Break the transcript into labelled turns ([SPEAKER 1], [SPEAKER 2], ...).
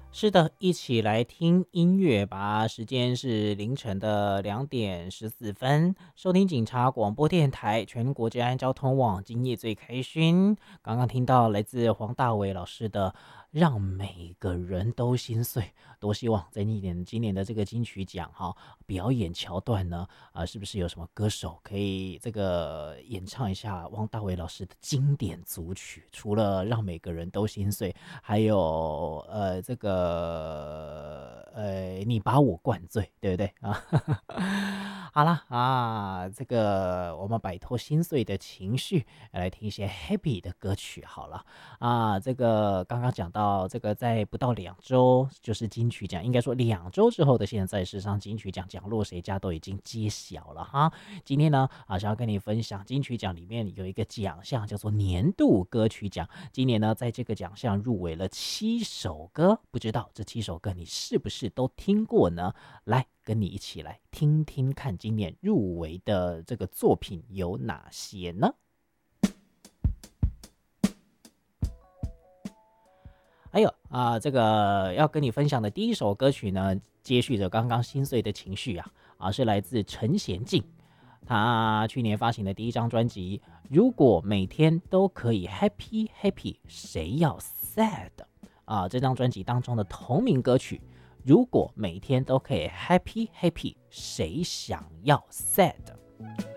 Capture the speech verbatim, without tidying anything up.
[SPEAKER 1] 是的，一起来听音乐吧。时间是凌晨的两点十四分，收听警察广播电台全国治安交通网，今夜最开心。刚刚听到来自黄大炜老师的《让每个人都心碎》，多希望在今年今年的这个金曲奖哈表演桥段呢，啊、是不是有什么歌手可以这个演唱一下汪大炜老师的经典组曲？除了让每个人都心碎，还有呃这个呃你把我灌醉，对不对啊？好啦啊，这个我们摆脱心碎的情绪，来听一些 happy 的歌曲好了啊。这个刚刚讲到这个，在不到两周就是金曲奖，应该说两周之后的现在，事实上金曲奖奖落谁家都已经揭晓了哈。今天呢啊，想要跟你分享金曲奖里面有一个奖项叫做年度歌曲奖。今年呢，在这个奖项入围了七首歌，不知道这七首歌你是不是都听过呢？来，跟你一起来听听看，今年入围的这个作品有哪些呢？还有啊，这个要跟你分享的第一首歌曲呢，接续着刚刚心碎的情绪啊，啊，是来自陈娴静，他去年发行的第一张专辑《如果每天都可以 Happy Happy，谁要 Sad》啊，这张专辑当中的同名歌曲《如果每天都可以 Happy Happy，谁想要 Sad》？